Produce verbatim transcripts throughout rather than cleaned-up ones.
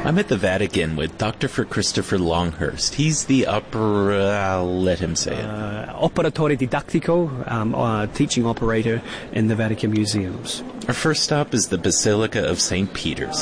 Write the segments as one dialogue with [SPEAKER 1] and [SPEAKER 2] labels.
[SPEAKER 1] I'm at the Vatican with Doctor Christopher Longhurst. He's the upper... Uh, I'll let him say it.
[SPEAKER 2] Uh, operatore didactico, um, uh, teaching operator in the Vatican Museums.
[SPEAKER 1] Our first stop is the Basilica of Saint Peter's.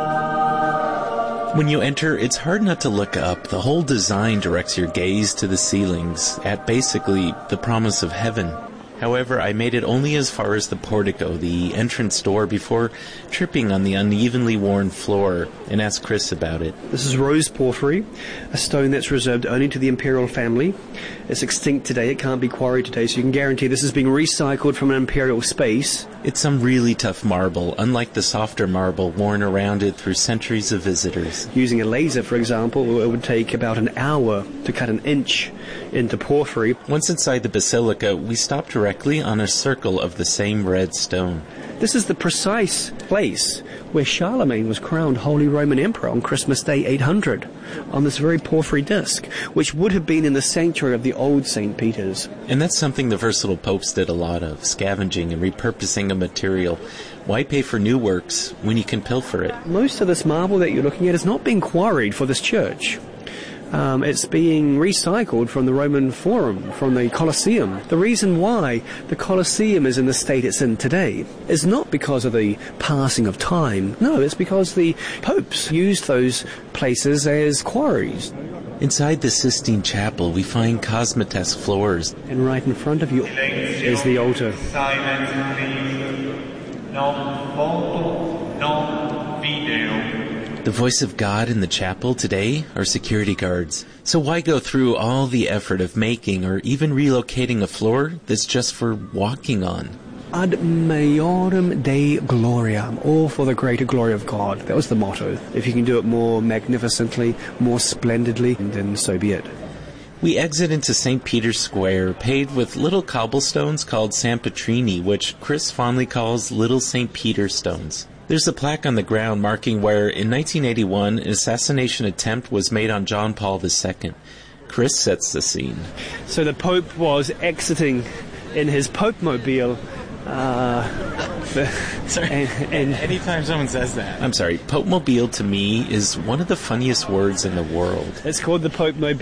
[SPEAKER 1] When you enter, it's hard not to look up. The whole design directs your gaze to the ceilings at basically the promise of heaven. However, I made it only as far as the portico, the entrance door, before tripping on the unevenly worn floor and asked Chris about it.
[SPEAKER 2] This is rose porphyry, a stone that's reserved only to the imperial family. It's extinct today. It can't be quarried today, so you can guarantee this is being recycled from an imperial space.
[SPEAKER 1] It's some really tough marble, unlike the softer marble worn around it through centuries of visitors.
[SPEAKER 2] Using a laser, for example, it would take about an hour to cut an inch into porphyry.
[SPEAKER 1] Once inside the basilica, we stopped directly on a circle of the same red stone.
[SPEAKER 2] This is the precise place where Charlemagne was crowned Holy Roman Emperor on Christmas Day eight hundred, on this very porphyry disc, which would have been in the sanctuary of the old Saint Peter's.
[SPEAKER 1] And that's something the versatile popes did a lot of, scavenging and repurposing a material. Why pay for new works when you can pilfer it?
[SPEAKER 2] Most of this marble that you're looking at is not being quarried for this church. Um, it's being recycled from the Roman Forum, from the Colosseum. The reason why the Colosseum is in the state it's in today is not because of the passing of time. No, it's because the popes used those places as quarries.
[SPEAKER 1] Inside the Sistine Chapel, we find cosmotesque floors.
[SPEAKER 2] And right in front of you is the altar.
[SPEAKER 3] Silence, please. No photo, no video.
[SPEAKER 1] The voice of God in the chapel today are security guards. So why go through all the effort of making or even relocating a floor that's just for walking on?
[SPEAKER 2] Ad majorem Dei gloriam, all for the greater glory of God. That was the motto. If you can do it more magnificently, more splendidly, then so be it.
[SPEAKER 1] We exit into Saint Peter's Square, paved with little cobblestones called San Petrini, which Chris fondly calls Little Saint Peter stones. There's a plaque on the ground marking where, in nineteen eighty-one, an assassination attempt was made on John Paul the Second. Chris sets the scene.
[SPEAKER 2] So the Pope was exiting in his Pope-mobile. Uh,
[SPEAKER 1] sorry.
[SPEAKER 2] And, and
[SPEAKER 1] Anytime someone says that. I'm sorry. Pope-mobile to me is one of the funniest words in the world.
[SPEAKER 2] It's called the Pope-mobile.